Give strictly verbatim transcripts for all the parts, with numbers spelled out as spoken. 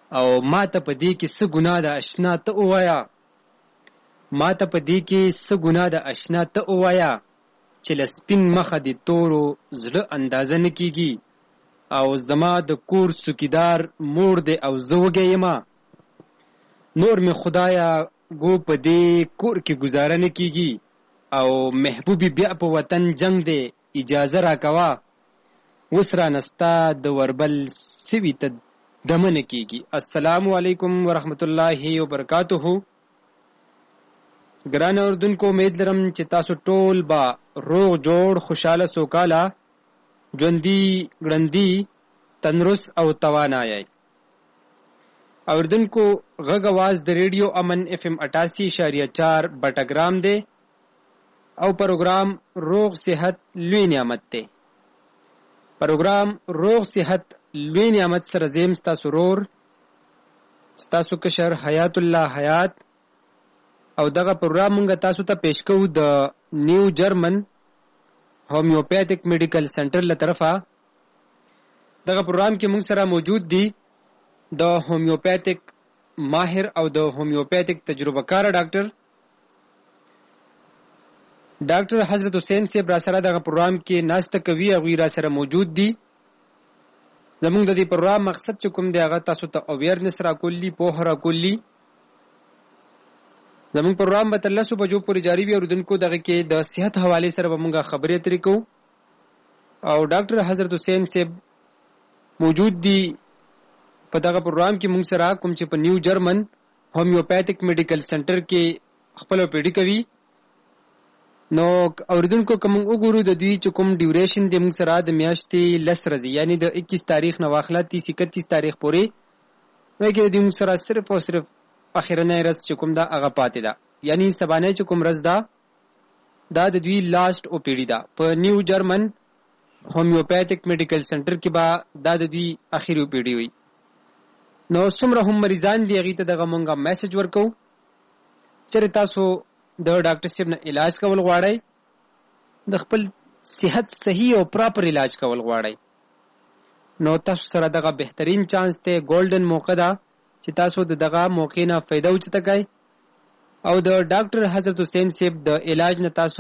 او ما ته په دې کې څه ګناه ده اشنا ته ووایا ما ته په دې کې څه ګناه ده اشنا ته ووایا چې له سپین مخه د تورو زړه اندازه نه کېږي او زما د کور څوکیدار مور دی او زه وږی یمه نور مې خدایا ګو په دې کور کې ګزاره نه کېږي او محبوبي بیا په وطن جنگ دی اجازه راکوه اوس رانه ستا د وربل سوي ته دمه نه کېږي. السلام علیکم ورحمت الله وبرکاتہ. ګران اردوونکو امید لرم چې تاسو ټول به روغ جوړ خوشاله سوکاله ژوندي ګړندي تندرست او توانا یئ. اردوونکو غږ اواز د ریډیو امن اف ام اٹاسی اشاریه چار بټګرام دی او پروګرام روغ صحت لوی نعمت دی. پروګرام روغ صحت لوی نعمت سره زم ستاسو رور ستاسو کشر حیات الله حیات او دغه پروګرام مونږ تاسو ته پیش کوو د نیو جرمن هومیوپیتھک میډیکل سنټر له طرفه. دغه پروګرام کې مونږ سره موجود دي د هومیوپیتھک ماهر او د هومیوپیتھک تجربه کار ډاکټر ډاکټر حضرت حسین صاحب را سره دغه پروګرام کې ناسته کوي او را سره موجود دي. زمونږ د دې پروګرام مقصد چې کوم دی هغه تاسو ته اویرنس را کولی پوهه را کولی. زمونږ پروګرام به تر لسو بجو پورې جاری وي. اردوونکو دغه کې د صحت حواله سره به مونږ خبرې اترې کوو او ډاکټر حضرت حسین صاحب موجود دي په دغه پروګرام کې مونږ سره کوم چې په نیو جرمن هومیوپیتھک میډیکل سنټر کې خپل پیډي کوي. نو اوریدونکو کوم وګورو د دې چې کوم ډیوریشن د موږ سره د میاشتې لس ورځې یعنی د اکیس تاریخ نه واخله تیس اکتیس تاریخ پورې نو کې د موږ سره صرف او صرف اخرنۍ ورځ چې کوم دا هغه پاتې ده یعنی سبانه چې کوم ورځ ده دا د دوی لاست او پیډي ده په نیو جرمن هومیوپیتھک میډیکل سنټر کې با دا د دوی اخیری پیډي وي. نو څومره هم مریضان دی هغه ته دغه مونږه میسج ورکو چې تاسو د ډاکټر صاحب نه علاج کول غواړئ د خپل صحت صحیح او پراپر علاج کول غواړئ نو تاسو سره دغه بهترین چانس ته ګولډن موقع ده چې تاسو د دغه موقع نه فائدہ وچته کوئ او د ډاکټر حضرت حسین صاحب د علاج نه تاسو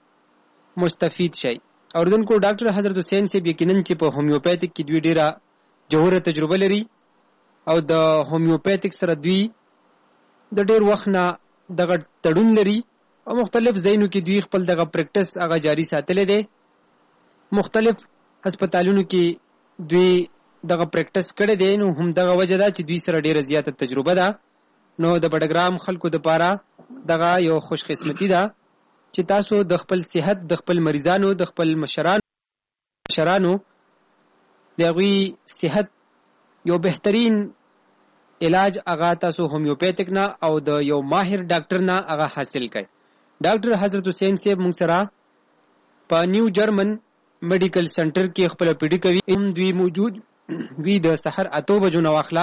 مستفید شئ. اوردونکو ډاکټر حضرت حسین صاحب یقینا چې په هومیوپیتھک کې دوی ډیره جوهره تجربه لري او د هومیوپیتھک سره دوی د ډیر وخت نه دغه تړون لري او مختلف ځایونو کې دوی خپل دغه پریکټس هغه جاری ساتلی دی. مختلف هسپتالونو کې دوی دغه پریکټس کړی دی نو هم دغه وجه ده چې دوی سره ډیره زیاته تجربه ده. نو د بډګرام خلکو دپاره دغه یو خوش قسمتي ده چې تاسو د خپل صحت د خپل مریضانو د خپل مشرانو مشرانو د هغوی صحت یو بهترین علاج هغه تاسو هومیوپیتھک نه او د یو ماهر ډاکټر نه هغه حاصل کړئ. ډاکټر حضرت حسین صاحب موږ سره په نیو جرمن میډیکل سنټر کې خپل پیډي کوي. هم دوی موجود وی د سحر اتو بجو نه واخله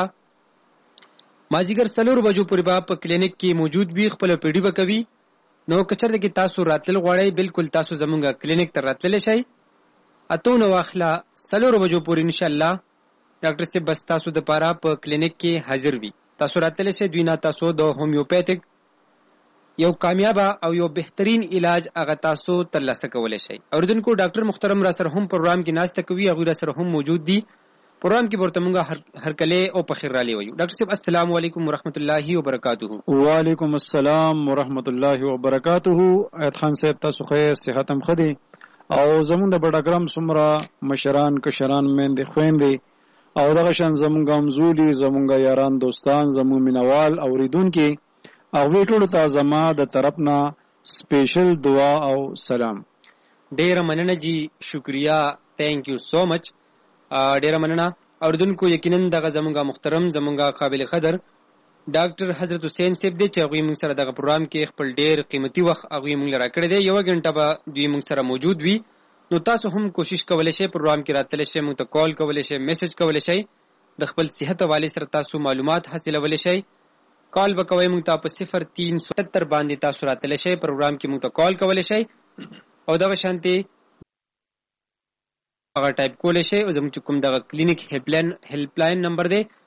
مازیګر څلور بجو پورې به په کلینیک کې موجود وي خپل پیډي به کوي. نو کچرته کې تاسو راتل غواړئ بالکل تاسو زمونږه کلینیک ته راتللی شئ اتو نه واخله څلور بجو پورې انشاءالله ډاکټر صاحب بس تاسو د پاره په کلینیک کې حاضر وي. تاسو راتلی شئ دوی نه تاسو د هومیوپیتھک یو کامیاب او یو بهترین علاج هغه تاسو ترلاسه کولی شئ. اوریدونکو ډاکټر محترم را سره هم پروګرام کې ناسته کوي هغوی را سره هم موجود دي. پروګرام کې ورته مونږه هر کله او په خیر را لیوي. ډاکټر صاحب السلام علیکم ورحمت الله وبرکاتہ. وعلیکم السلام ورحمت الله وبرکاتہ. ایت خان صاحب تاسو خیر صحت هم خدي او زمونږ د بډګرام څومره مشران کشران میندې خويندې او دغه شان زمونږ همزولي زمونږ یاران دوستان زمونږ مینوال اوریدونکي هغوی ټولو ته زما د طرف نه سپیشل دعا او سلام. ډیره مننه جی شکریا تھینک یو سو مچ. ډیره مننه اوریدونکو یقینا دغه زمونږ محترم زمونږ قابل قدر ډاکټر حضرت حسین صاحب دی چې هغوی موږ سره دغه پروګرام کې خپل ډیر قیمتي وخت هغوی موږ را کړی دی. یوه ګنټه به دوی موږ سره موجود وي نو تاسو هم کوشش کولی شئ پروګرام کې راتلی شئ موږ ته کال کولی شئ میسج کولی شئ د خپل صحت حوالې سره تاسو معلومات حاصلولی شئ. کال به کوئ موږ ته په صفر تین سو ستر باندې تاسو راتلی شئ پروګرام کې موږ ته کال کولی شئ او دغه شانتې هغه ټایپ کولی شئ او زموږ چې کوم دغه کلینیک هیلپ لاین هیلپ لاین نمبر دی